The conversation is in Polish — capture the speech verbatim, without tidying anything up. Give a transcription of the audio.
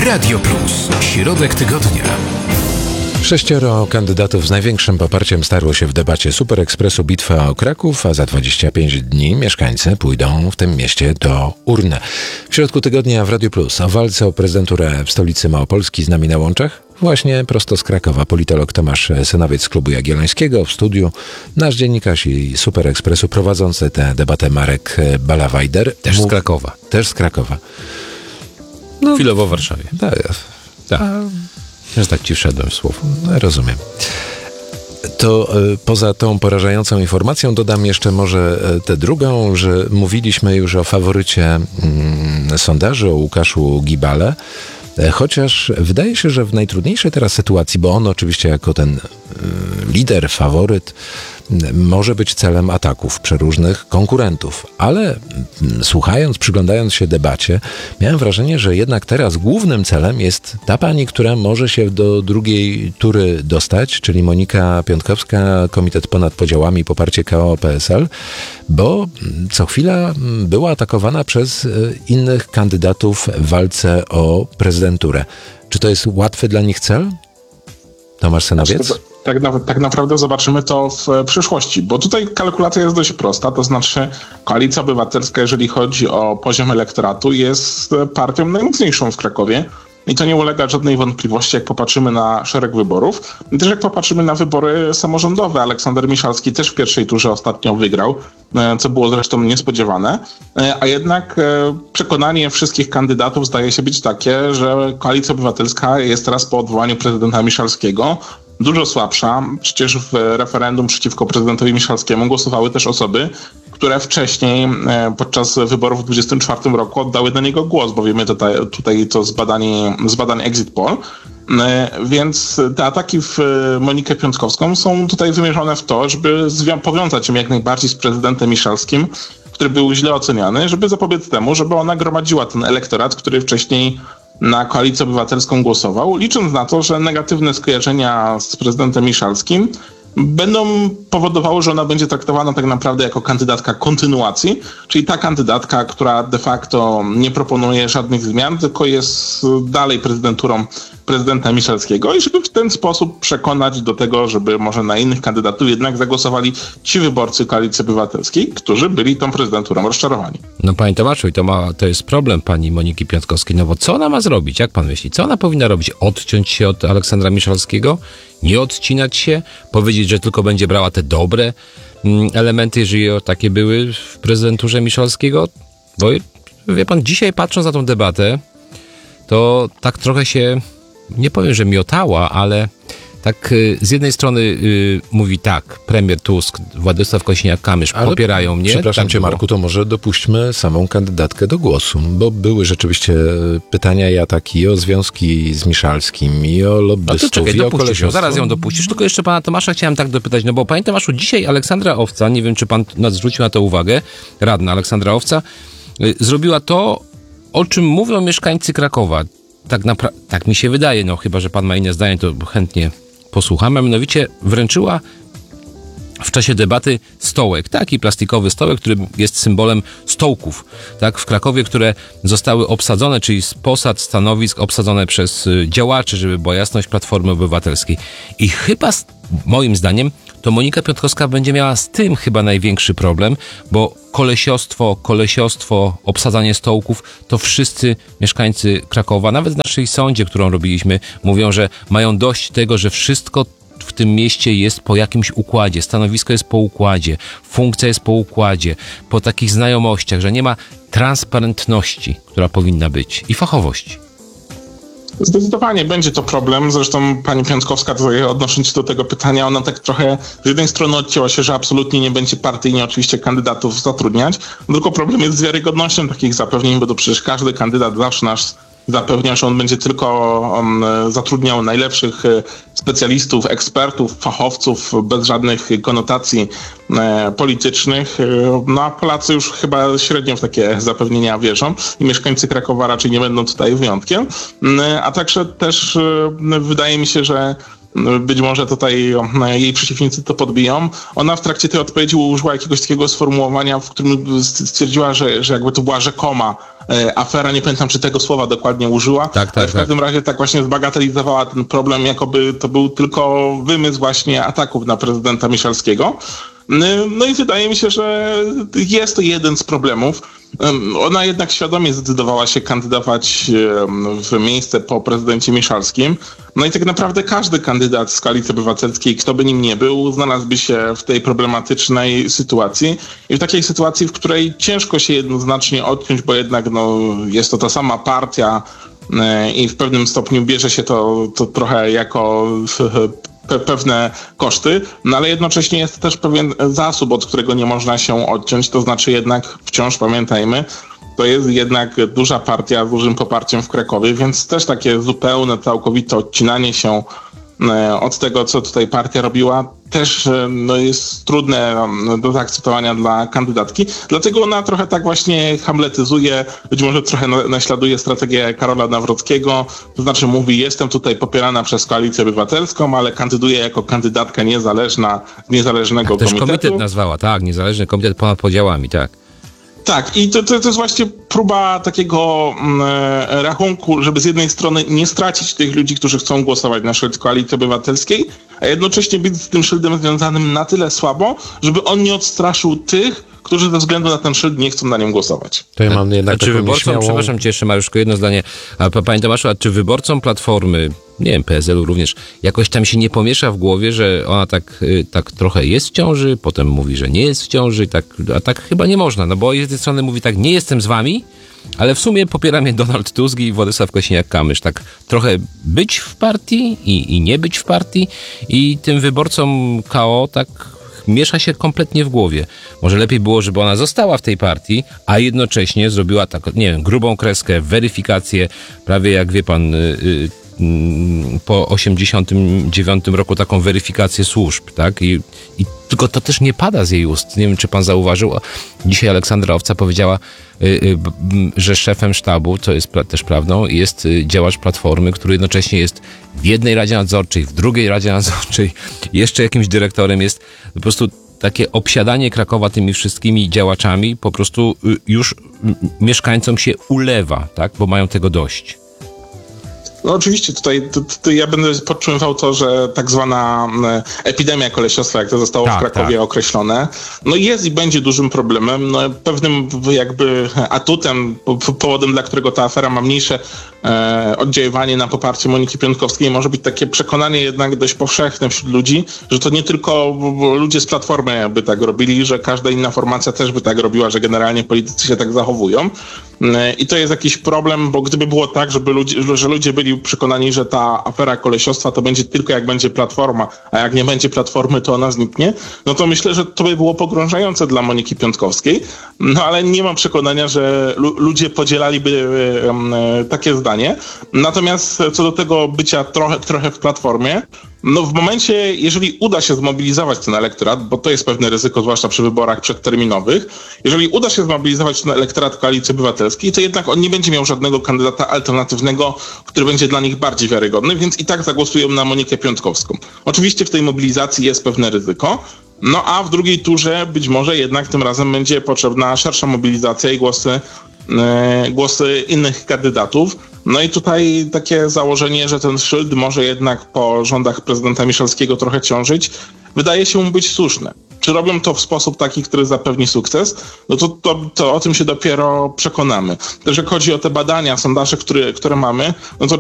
Radio Plus. Środek tygodnia. Sześcioro kandydatów z największym poparciem starło się w debacie Super Expressu Bitwa o Kraków, a za dwadzieścia pięć dni mieszkańcy pójdą w tym mieście do urny. W środku tygodnia w Radio Plus o walce o prezydenturę w stolicy Małopolski z nami na łączach. Właśnie prosto z Krakowa politolog Tomasz Synowiec z Klubu Jagiellońskiego, w studiu nasz dziennikarz i Super Expressu prowadzący tę debatę Marek Balawajder. Też z Krakowa. Też z Krakowa. No, chwilowo w Warszawie. Tak, tak. Że tak ci wszedłem w słowo. No, rozumiem. To y, poza tą porażającą informacją dodam jeszcze może y, tę drugą, że mówiliśmy już o faworycie y, sondażu, o Łukaszu Gibale, y, chociaż wydaje się, że w najtrudniejszej teraz sytuacji, bo on oczywiście jako ten y, lider, faworyt, może być celem ataków przeróżnych konkurentów. Ale słuchając, przyglądając się debacie, miałem wrażenie, że jednak teraz głównym celem jest ta pani, która może się do drugiej tury dostać, czyli Monika Piątkowska, Komitet Ponad Podziałami, poparcie K O P S L, bo co chwila była atakowana przez innych kandydatów w walce o prezydenturę. Czy to jest łatwy dla nich cel? Tomasz Synowiec? Tak, tak naprawdę zobaczymy to w przyszłości, bo tutaj kalkulacja jest dość prosta, to znaczy Koalicja Obywatelska, jeżeli chodzi o poziom elektoratu, jest partią najmocniejszą w Krakowie i to nie ulega żadnej wątpliwości, jak popatrzymy na szereg wyborów. I też jak popatrzymy na wybory samorządowe, Aleksander Miszalski też w pierwszej turze ostatnio wygrał, co było zresztą niespodziewane, a jednak przekonanie wszystkich kandydatów zdaje się być takie, że Koalicja Obywatelska jest teraz po odwołaniu prezydenta Miszalskiego dużo słabsza. Przecież w referendum przeciwko prezydentowi Miszalskiemu głosowały też osoby, które wcześniej podczas wyborów w dwudziestym czwartym roku oddały na niego głos, bo wiemy tutaj, tutaj to z badań, z badań Exit Poll. Więc te ataki w Monikę Piątkowską są tutaj wymierzone w to, żeby zwią- powiązać ją jak najbardziej z prezydentem Miszalskim, który był źle oceniany, żeby zapobiec temu, żeby ona gromadziła ten elektorat, który wcześniej na Koalicję Obywatelską głosował, licząc na to, że negatywne skojarzenia z prezydentem Miszalskim będą powodowały, że ona będzie traktowana tak naprawdę jako kandydatka kontynuacji, czyli ta kandydatka, która de facto nie proponuje żadnych zmian, tylko jest dalej prezydenturą prezydenta Miszalskiego i żeby w ten sposób przekonać do tego, żeby może na innych kandydatów jednak zagłosowali ci wyborcy Koalicji Obywatelskiej, którzy byli tą prezydenturą rozczarowani. No panie Tomaszu, i to, ma, to jest problem pani Moniki Piątkowskiej, no bo co ona ma zrobić? Jak pan myśli? Co ona powinna robić? Odciąć się od Aleksandra Miszalskiego? Nie odcinać się? Powiedzieć, że tylko będzie brała te dobre mm, elementy, jeżeli takie były w prezydenturze Miszalskiego? Bo wie pan, dzisiaj patrząc na tą debatę, to tak trochę się, nie powiem, że miotała, ale tak y, z jednej strony y, mówi tak, premier Tusk, Władysław Kosiniak-Kamysz ale popierają mnie. Przepraszam tak cię, było. Marku, to może dopuśćmy samą kandydatkę do głosu, bo były rzeczywiście pytania i ataki o związki z Miszalskim i o lobbystów, no to czekaj, i o kolesiostwo. Zaraz ją dopuścisz, tylko jeszcze pana Tomasza chciałem tak dopytać, no bo panie Tomaszu, dzisiaj Aleksandra Owca, nie wiem czy pan nas zwrócił na to uwagę, radna Aleksandra Owca, y, zrobiła to, o czym mówią mieszkańcy Krakowa. Tak, napra- tak mi się wydaje, no chyba, że pan ma inne zdanie, to chętnie posłucham, a mianowicie wręczyła w czasie debaty stołek, taki plastikowy stołek, który jest symbolem stołków, tak, w Krakowie, które zostały obsadzone, czyli z posad, stanowisk obsadzone przez działaczy, żeby była jasność, Platformy Obywatelskiej. I chyba, moim zdaniem, to Monika Piątkowska będzie miała z tym chyba największy problem, bo kolesiostwo, kolesiostwo, obsadzanie stołków, to wszyscy mieszkańcy Krakowa, nawet w naszej sądzie, którą robiliśmy, mówią, że mają dość tego, że wszystko w tym mieście jest po jakimś układzie, stanowisko jest po układzie, funkcja jest po układzie, po takich znajomościach, że nie ma transparentności, która powinna być i fachowości. Zdecydowanie będzie to problem. Zresztą pani Piątkowska, tutaj odnosząc się do tego pytania, ona tak trochę z jednej strony odcięła się, że absolutnie nie będzie partyjnie oczywiście kandydatów zatrudniać, tylko problem jest z wiarygodnością takich zapewnień, bo to przecież każdy kandydat zawsze nas zapewnia, że on będzie tylko um, zatrudniał najlepszych specjalistów, ekspertów, fachowców bez żadnych konotacji e, politycznych. No a Polacy już chyba średnio w takie zapewnienia wierzą i mieszkańcy Krakowa raczej nie będą tutaj wyjątkiem. E, a także też e, wydaje mi się, że być może tutaj jej przeciwnicy to podbiją. Ona w trakcie tej odpowiedzi użyła jakiegoś takiego sformułowania, w którym stwierdziła, że, że jakby to była rzekoma e, afera, nie pamiętam, czy tego słowa dokładnie użyła, tak, tak, ale w tak. każdym razie tak właśnie zbagatelizowała ten problem, jakoby to był tylko wymysł właśnie ataków na prezydenta Miszalskiego. No i wydaje mi się, że jest to jeden z problemów. Ona jednak świadomie zdecydowała się kandydować w miejsce po prezydencie Miszalskim. No i tak naprawdę każdy kandydat z Koalicji Obywatelskiej, kto by nim nie był, znalazłby się w tej problematycznej sytuacji. I w takiej sytuacji, w której ciężko się jednoznacznie odciąć, bo jednak no, jest to ta sama partia i w pewnym stopniu bierze się to, to trochę jako pe- pewne koszty, no ale jednocześnie jest też pewien zasób, od którego nie można się odciąć, to znaczy jednak wciąż pamiętajmy, to jest jednak duża partia z dużym poparciem w Krakowie, więc też takie zupełne, całkowite odcinanie się od tego, co tutaj partia robiła, też no, jest trudne do zaakceptowania dla kandydatki. Dlatego ona trochę tak właśnie hamletyzuje, być może trochę naśladuje strategię Karola Nawrockiego, to znaczy mówi, jestem tutaj popierana przez Koalicję Obywatelską, ale kandyduję jako kandydatka niezależna z niezależnego tak, też komitetu. komitet nazwała, tak, niezależny komitet ponad podziałami, tak. Tak, i to, to, to jest właśnie próba takiego mm, rachunku, żeby z jednej strony nie stracić tych ludzi, którzy chcą głosować na szyld Koalicji Obywatelskiej, a jednocześnie być z tym szyldem związanym na tyle słabo, żeby on nie odstraszył tych, którzy ze względu na ten szyld nie chcą na nim głosować. To ja mam jednak a czy taką wyborcom, nieśmiałą... przepraszam cię jeszcze Mariuszko, jedno zdanie, a panie Tomaszu, a czy wyborcom Platformy, nie wiem, P S L u również, jakoś tam się nie pomiesza w głowie, że ona tak, tak trochę jest w ciąży, potem mówi, że nie jest w ciąży, tak, a tak chyba nie można, no bo z jednej strony mówi tak, nie jestem z wami, ale w sumie popiera mnie Donald Tusk i Władysław Kosiniak-Kamysz. Tak trochę być w partii i, i nie być w partii i tym wyborcom K O tak miesza się kompletnie w głowie. Może lepiej było, żeby ona została w tej partii, a jednocześnie zrobiła tak, nie wiem, grubą kreskę, weryfikację, prawie jak wie pan, yy, yy, po osiemdziesiątym dziewiątym roku taką weryfikację służb, tak? I, i tylko to też nie pada z jej ust. Nie wiem, czy pan zauważył. Dzisiaj Aleksandra Owca powiedziała, yy, yy, że szefem sztabu, co jest pra- też prawdą, jest yy, działacz Platformy, który jednocześnie jest w jednej radzie nadzorczej, w drugiej radzie nadzorczej, jeszcze jakimś dyrektorem jest. Po prostu takie obsiadanie Krakowa tymi wszystkimi działaczami po prostu yy, już yy, mieszkańcom się ulewa, tak? Bo mają tego dość. No oczywiście, tutaj to, to ja będę podtrzymywał to, że tak zwana epidemia kolesiostwa, jak to zostało tak, w Krakowie tak. określone, no jest i będzie dużym problemem. No, pewnym jakby atutem, powodem, dla którego ta afera ma mniejsze e, oddziaływanie na poparcie Moniki Piontkowskiej, może być takie przekonanie jednak dość powszechne wśród ludzi, że to nie tylko ludzie z Platformy by tak robili, że każda inna formacja też by tak robiła, że generalnie politycy się tak zachowują. E, I to jest jakiś problem, bo gdyby było tak, żeby ludzie, że ludzie byli przekonani, że ta afera kolesiostwa to będzie tylko jak będzie Platforma, a jak nie będzie Platformy, to ona zniknie, no to myślę, że to by było pogrążające dla Moniki Piontkowskiej, no ale nie mam przekonania, że lu- ludzie podzielaliby um, takie zdanie. Natomiast co do tego bycia trochę, trochę w Platformie, no w momencie, jeżeli uda się zmobilizować ten elektorat, bo to jest pewne ryzyko, zwłaszcza przy wyborach przedterminowych, jeżeli uda się zmobilizować ten elektorat Koalicji Obywatelskiej, to jednak on nie będzie miał żadnego kandydata alternatywnego, który będzie dla nich bardziej wiarygodny, więc i tak zagłosują na Monikę Piontkowską. Oczywiście w tej mobilizacji jest pewne ryzyko, no a w drugiej turze być może jednak tym razem będzie potrzebna szersza mobilizacja i głosy, yy, głosy innych kandydatów. No i tutaj takie założenie, że ten szyld może jednak po rządach prezydenta Miszalskiego trochę ciążyć, wydaje się mu być słuszne. Czy robią to w sposób taki, który zapewni sukces? No to, to, to o tym się dopiero przekonamy. Też jak chodzi o te badania, sondaże, które, które mamy, no to